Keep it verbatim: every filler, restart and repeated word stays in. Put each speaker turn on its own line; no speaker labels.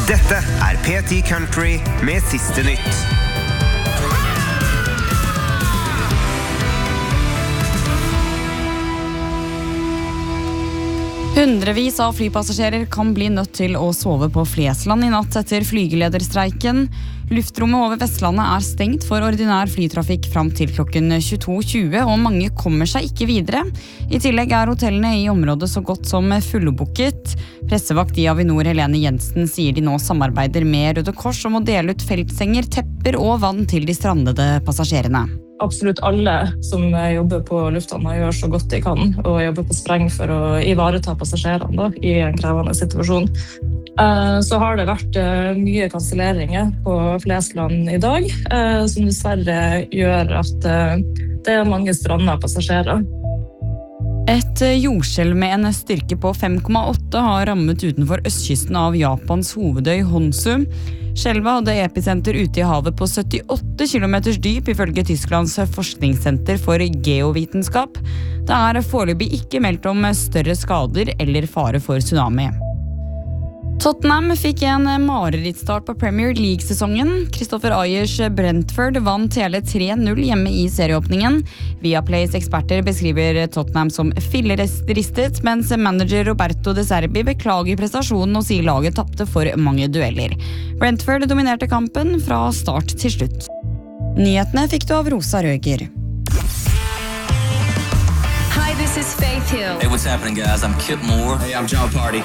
Dette er P ti Country med siste nytt.
Hundrevis av flypassasjerer kan bli nødt til å sove på Flesland i natt etter flygelederstreiken. Luftrommet over Vestlandet er stengt for ordinær flytrafikk fram til klokken tjueto tjue, og mange kommer seg ikke videre. I tillegg er hotellene i området så godt som fullbooket. Pressevakt i Avinor Helene Jensen sier de nå samarbeider med Røde Kors om å dele ut feltsenger, tepper og vann til de strandede passasjerene.
Absolutt alle som jobber på lufthavna gjør så godt de kan og jobber på spreng for å ivareta passasjerene da, i en krevende situasjon. Så har det vært mye kanselleringer på Flesland i dag, som dessverre gjør at det er mange strandede passasjerer.
Et jordskjelv med en styrke på fem komma åtte har rammet utenfor østkysten av Japans hovedøy Honshu. Skjelvet hadde episenter ute i havet på syttiåtte kilometers dyp, ifølge Tysklands forskningssenter for geovitenskap. Det er foreløpig ikke meldt om større skader eller fare for tsunami. Tottenham fikk en marerittstart på Premier League-sesongen. Christopher Ayers Brentford vant hele tre null hjemme i serieåpningen. Viaplays eksperter beskriver Tottenham som filleristet, mens manager Roberto De Zerbi beklager prestasjonen og sier laget tapte for mange dueller. Brentford dominerte kampen fra start til slutt. Nyhetene fikk du av Rosa Røger.
Hi, this is Faith Hill.
Hey, what's happening, guys? I'm Kip Moore.
Hey, I'm John Party.